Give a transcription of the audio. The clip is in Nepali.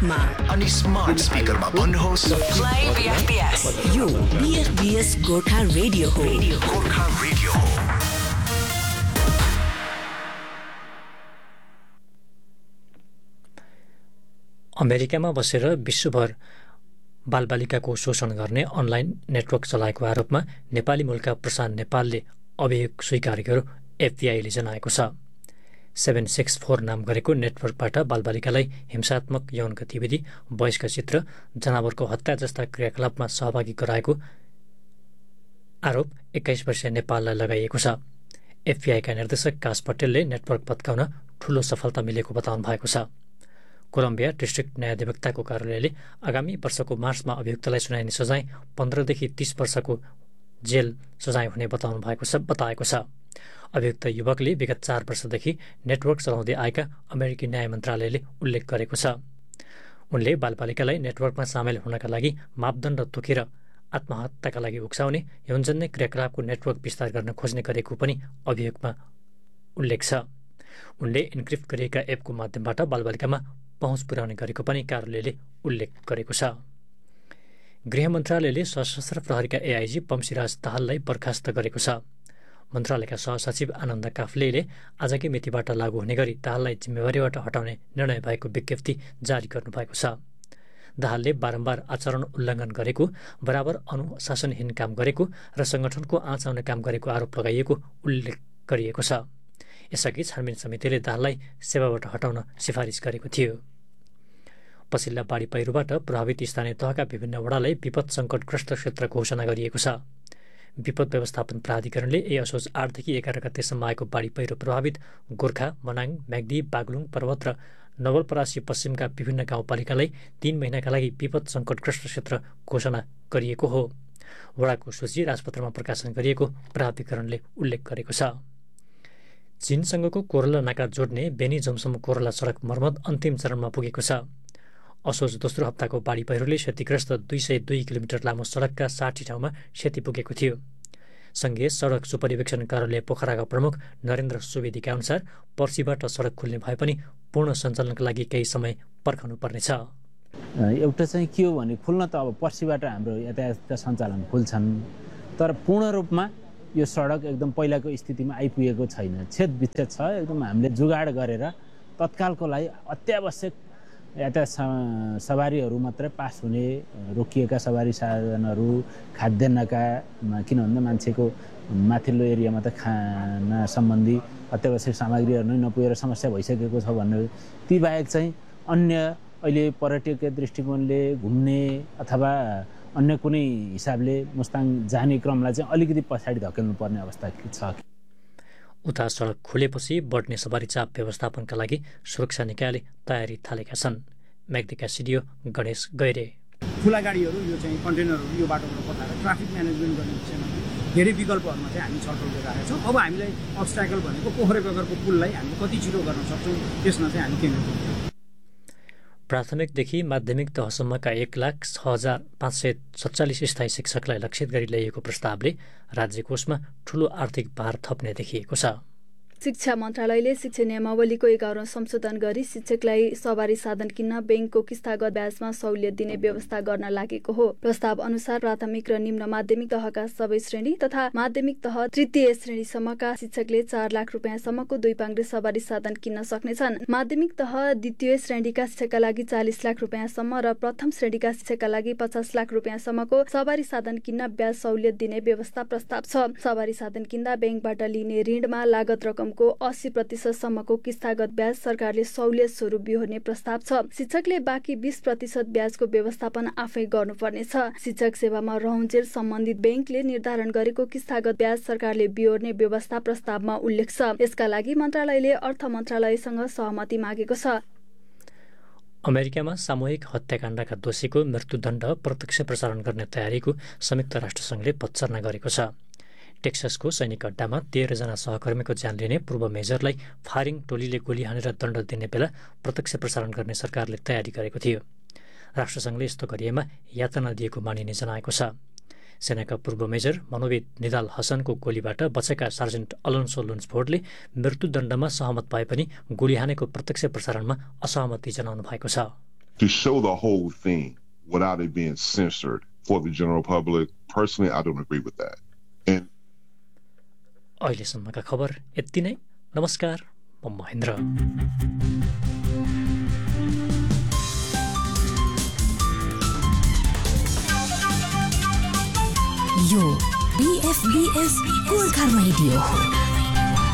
एपमा अनि स्मार्ट स्पिकरमा भन्नुहोस् प्ले बीएफबीएस। यो बीएफबीएस गोर्खा रेडियो हो। गोर्खा रेडियो हो। अमेरिकामा बसेर विश्वभर बालबालिकाको शोषण गर्ने अनलाइन नेटवर्क चलाएको आरोपमा नेपाली मूलका प्रशान्त नेपालले अभियोग स्वीकार गर्यो, एफबीआईले जनाएको छ। 764 नाम गरेको नेटवर्कबाट बालबालिकालाई हिंसात्मक यौन गतिविधि, वयस्क चित्र, जनावरको हत्या जस्ता क्रियाकलापमा सहभागी गराएको आरोप 21 वर्षीय नेपाललाई लगाइएको छ। एफबीआईका निर्देशक काश पटेलले नेटवर्क भत्काउन ठूलो सफलता मिलेको बताउनु भएको छ। कोलम्बिया डिस्ट्रिक्ट न्यायाधिवक्ताको कार्यालयले आगामी वर्षको मार्चमा अभियुक्तलाई सुनाइने सजाय 15 देखि 30 वर्षको जेल सजाय हुने बताएको छ। अभियुक्त युवकले विगत 4 वर्षदेखि नेटवर्क चलाउँदै आएका अमेरिकी न्याय मन्त्रालयले उल्लेख गरेको छ। उनले बालबालिकालाई नेटवर्कमा सामेल हुनका लागि मापदण्ड तोकेर आत्महत्याका लागि उक्साउने यौनजन्य क्रियाकलापको नेटवर्क विस्तार गर्न खोज्ने गरेको पनि अभियोगमा उल्लेख छ। उनले इन्क्रिप्ट गरिएका एपको माध्यमबाट बालबालिकामा पहुँच पुर्याउने गरेको पनि कार्यालयले उल्लेख गरेको छ। गृह मन्त्रालयले सशस्त्र प्रहरीका एआइजी पम्सीराज दाहाललाई बर्खास्त गरेको छ। मन्त्रालयका सहसचिव आनन्द काफ्लेले आजकै मितिबाट लागू हुने गरी दाहाललाई जिम्मेवारीबाट हटाउने निर्णय भएको विज्ञप्ति जारी गर्नुभएको छ। दाहालले बारम्बार आचरण उल्लङ्घन गरेको, बराबर अनुशासनहीन काम गरेको र संगठनको आँच आउने काम गरेको आरोप लगाइएको उल्लेख गरिएको छ। यसअघि छानबिन समितिले दाहाललाई सेवाबाट हटाउन सिफारिस गरेको थियो। पछिल्ला बाढी पहिरोबाट प्रभावित स्थानीय तहका विभिन्न वडालाई विपद सङ्कटग्रस्त क्षेत्र घोषणा गरिएको छ। विपद व्यवस्थापन प्राधिकरणले यही असोज 8 देखि 11 गतेसम्म आएको बाढी पहिरो प्रभावित गोर्खा, मनाङ, म्याग्दी, बागलुङ, पर्वत र नवलपरासी पश्चिमका विभिन्न गाउँपालिकालाई 3 महिनाका लागि विपद सङ्कटग्रस्त क्षेत्र घोषणा गरिएको हो। वडाको सूची राजपत्रमा प्रकाशन गरिएको प्राधिकरणले उल्लेख गरेको छ। चीनसँगको कोरला नाका जोड्ने बेनी जमसम कोरला सडक मर्मत अन्तिम चरणमा पुगेको छ। असोज दोस्रो हप्ताको बाढी पहिरोले क्षतिग्रस्त 202 किलोमिटर लामो सडकका 60 ठाउँमा क्षति पुगेको थियो। सङ्घीय सडक सुपरिवेक्षण कार्यालय पोखराका प्रमुख नरेन्द्र सुवेदीका अनुसार पर्सिबाट सडक खुल्ने भए पनि पूर्ण सञ्चालनका लागि केही समय पर्खनु पर्नेछ। एउटा चाहिँ के हो भने खुल्न त अब पर्सिबाट हाम्रो यातायातका सञ्चालन खुल्छन्, तर पूर्ण रूपमा यो सडक एकदम पहिलाको स्थितिमा आइपुगेको छैन। छेद विच्छेद छ। एकदम हामीले जुगाड गरेर तत्कालको लागि अत्यावश्यक यातायात सवारीहरू मात्रै पास हुने, रोकिएका सवारी साधनहरू, खाद्यान्नका, किन भन्दा मान्छेको माथिल्लो एरियामा त खाना सम्बन्धी अत्यावश्यक सामग्रीहरू नै नपुगेर समस्या भइसकेको छ भन्ने, ती बाहेक चाहिँ अन्य अहिले पर्यटकीय दृष्टिकोणले घुम्ने अथवा अन्य कुनै हिसाबले मुस्ताङ जाने क्रमलाई चाहिँ अलिकति पछाडि धकेल्नु पर्ने अवस्था छ। उता सडक खुलेपछि बढ्ने सवारी चाप व्यवस्थापनका लागि सुरक्षा निकायले तयारी थालेका छन्। म्याग्दीका सिडिओ गणेश गैरे, ठुला गाडीहरू यो चाहिँ कन्टेनरहरू यो बाटोबाट पठाएर ट्राफिक म्यानेजमेन्ट गर्ने विषयमा धेरै विकल्पहरूमा चाहिँ हामी छलफल गरिरहेका छौँ। अब हामीलाई अब्स्ट्याकल भनेको पोखरे बगरको पुललाई हामीले कति छिटो गर्न सक्छौँ त्यसमा चाहिँ हामी केन्द्रित छौँ। प्राथमिकदेखि माध्यमिक तहसम्मका 1,05,547 स्थायी शिक्षकलाई लक्षित गरी ल्याइएको प्रस्तावले राज्य कोषमा ठूलो आर्थिक भार थप्ने देखिएको छ। शिक्षा मन्त्रालयले शिक्षा नियमावलीको 11औं संशोधन गरी शिक्षकलाई सवारी साधन किन्न बैंकको किस्तागत ब्याजमा सहुलियत दिने व्यवस्था गर्न लागेको हो। प्रस्ताव अनुसार प्राथमिक र निम्न माध्यमिक तहका सबै श्रेणी तथा माध्यमिक तह तृतीय श्रेणीसम्मका शिक्षकले 4 लाख रुपियाँसम्मको 2 पाङ्ग्रे सवारी साधन किन्न सक्नेछन्। माध्यमिक तह द्वितीय श्रेणीका शिक्षकका लागि 40 लाख रुपियाँसम्म र प्रथम श्रेणीका शिक्षकका लागि 50 लाख रुपियाँसम्मको सवारी साधन किन्न ब्याज सहुलियत दिने व्यवस्था प्रस्ताव छ। सवारी साधन किन्दा बैंकबाट लिने ऋणमा लागत रकम को 80% सम्मको किस्तागत ब्याज सरकारले सहुलियत स्वरूप बिहोर्ने प्रस्ताव छ। शिक्षकले बाँकी 20% ब्याजको व्यवस्थापन आफै गर्नुपर्नेछ। शिक्षक सेवामा रहन्जेल सम्बन्धित बैंकले निर्धारण गरेको किस्तागत ब्याज सरकारले बिहोर्ने व्यवस्था प्रस्तावमा उल्लेख छ। यसका लागि मन्त्रालयले अर्थ मन्त्रालयसँग सहमति मागेको छ। अमेरिकामा सामूहिक हत्याकाण्डका दोषीको मृत्युदण्ड प्रत्यक्ष प्रसारण गर्ने तयारीको संयुक्त राष्ट्रसङ्घले पत्सर्ना गरेको छ। टेक्ससको सैनिक अड्डामा 13 जना सहकर्मीको ज्यान लिने पूर्व मेजरलाई फायरिङ टोलीले गोली हानेर दण्ड दिने बेला प्रत्यक्ष प्रसारण गर्ने सरकारले तयारी गरेको थियो। राष्ट्रसङ्घले यस्तो गरिएमा यातना दिएको मानिने जनाएको छ। सेनाका पूर्व मेजर मनोविद निदाल हसनको गोलीबाट बचेका सार्जेन्ट अलोन्सो लुन्सफोर्डले मृत्युदण्डमा सहमत भए पनि गोली हानेको प्रत्यक्ष प्रसारणमा असहमति जनाउनु भएको छ। to show the whole thing without it being censored for the general public. Personally, I don't agree with that. And अहिलेसम्मका खबर यति नै। नमस्कार, म महेन्द्र। यो BFBS गोर्खा रेडियो हो।